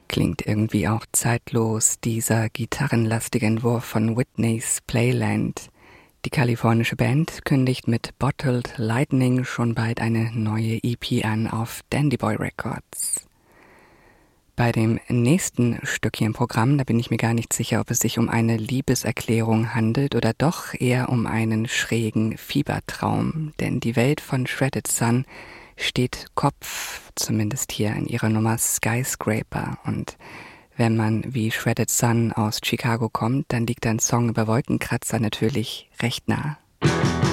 Klingt irgendwie auch zeitlos, dieser gitarrenlastige Entwurf von Whitney's Playland. Die kalifornische Band kündigt mit Bottled Lightning schon bald eine neue EP an auf Dandy Boy Records. Bei dem nächsten Stück hier im Programm, da bin ich mir gar nicht sicher, ob es sich um eine Liebeserklärung handelt oder doch eher um einen schrägen Fiebertraum. Denn die Welt von Shredded Sun steht Kopf, zumindest hier in ihrer Nummer Skyscraper. Und wenn man wie Shredded Sun aus Chicago kommt, dann liegt ein Song über Wolkenkratzer natürlich recht nah.